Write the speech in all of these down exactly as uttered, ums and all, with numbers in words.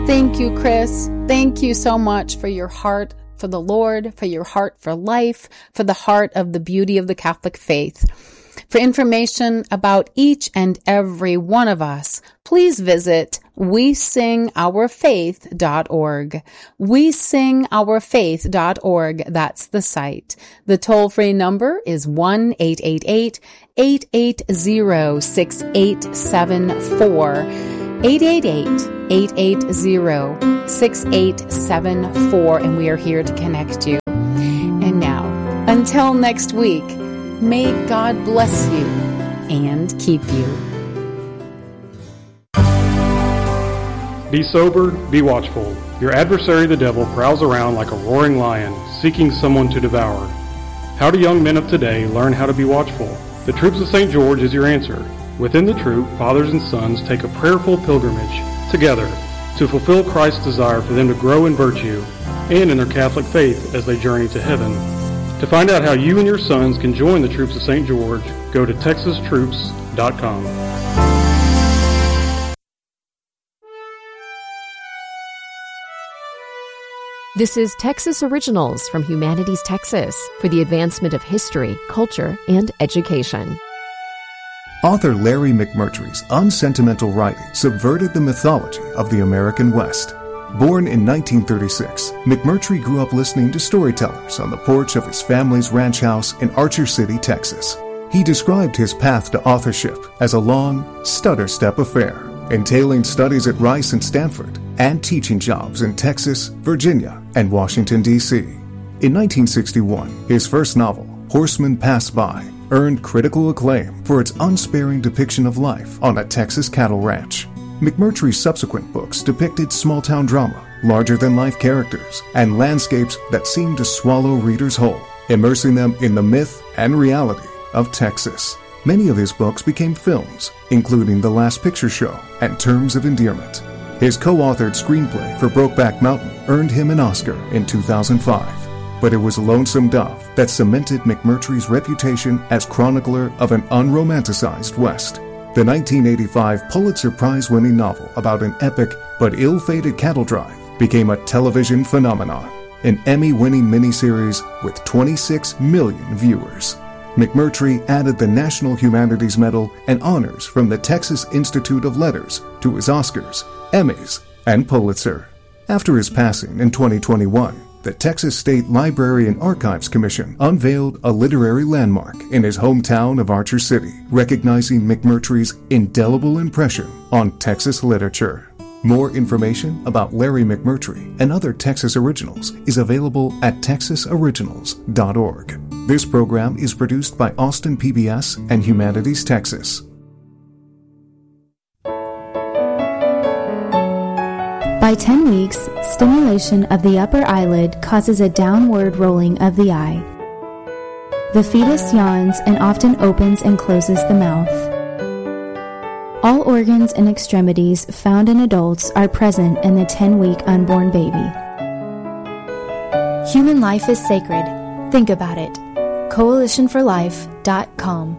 Thank you, Chris. Thank you so much for your heart for the Lord, for your heart for life, for the heart of the beauty of the Catholic faith. For information about each and every one of us, please visit we sing our faith dot org. we sing our faith dot org. That's the site. The toll-free number is one eight eight eight, eight eight zero, six eight seven four. eight eight eight, eight eight zero, six eight seven four, and we are here to connect you. And now, until next week, may God bless you and keep you. Be sober, be watchful. Your adversary the devil prowls around like a roaring lion, seeking someone to devour. How do young men of today learn how to be watchful? The Troops of Saint George is your answer. Within the troop, fathers and sons take a prayerful pilgrimage together to fulfill Christ's desire for them to grow in virtue and in their Catholic faith as they journey to heaven. To find out how you and your sons can join the Troops of Saint George, go to texas troops dot com. This is Texas Originals from Humanities Texas for the advancement of history, culture, and education. Author Larry McMurtry's unsentimental writing subverted the mythology of the American West. Born in nineteen thirty-six, McMurtry grew up listening to storytellers on the porch of his family's ranch house in Archer City, Texas. He described his path to authorship as a long, stutter-step affair, entailing studies at Rice and Stanford and teaching jobs in Texas, Virginia, and Washington, D C In nineteen sixty-one, his first novel, Horsemen Pass By, earned critical acclaim for its unsparing depiction of life on a Texas cattle ranch. McMurtry's subsequent books depicted small-town drama, larger-than-life characters, and landscapes that seemed to swallow readers whole, immersing them in the myth and reality of Texas. Many of his books became films, including The Last Picture Show and Terms of Endearment. His co-authored screenplay for Brokeback Mountain earned him an Oscar in two thousand five. But it was Lonesome Dove that cemented McMurtry's reputation as chronicler of an unromanticized West. The nineteen eighty-five Pulitzer Prize-winning novel about an epic but ill-fated cattle drive became a television phenomenon, an Emmy-winning miniseries with twenty-six million viewers. McMurtry added the National Humanities Medal and honors from the Texas Institute of Letters to his Oscars, Emmys, and Pulitzer. After his passing in twenty twenty-one, the Texas State Library and Archives Commission unveiled a literary landmark in his hometown of Archer City, recognizing McMurtry's indelible impression on Texas literature. More information about Larry McMurtry and other Texas Originals is available at texas originals dot org. This program is produced by Austin P B S and Humanities Texas. By ten weeks, stimulation of the upper eyelid causes a downward rolling of the eye. The fetus yawns and often opens and closes the mouth. All organs and extremities found in adults are present in the ten-week unborn baby. Human life is sacred. Think about it. coalition for life dot com.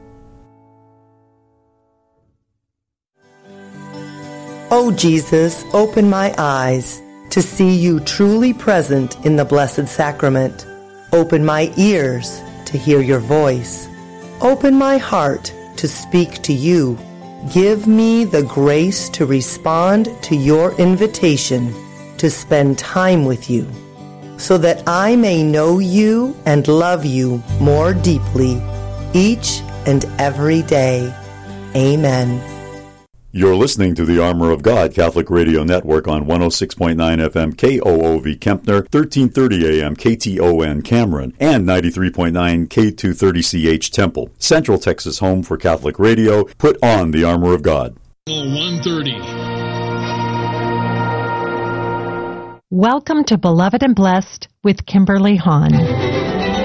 O Jesus, open my eyes to see you truly present in the Blessed Sacrament. Open my ears to hear your voice. Open my heart to speak to you. Give me the grace to respond to your invitation to spend time with you, so that I may know you and love you more deeply each and every day. Amen. You're listening to the Armor of God Catholic Radio Network on one oh six point nine F M K O O V Kempner, thirteen thirty A M K T O N Cameron, and ninety-three point nine K two thirty C H Temple. Central Texas home for Catholic radio. Put on the Armor of God. one thirty. Welcome to Beloved and Blessed with Kimberly Hahn.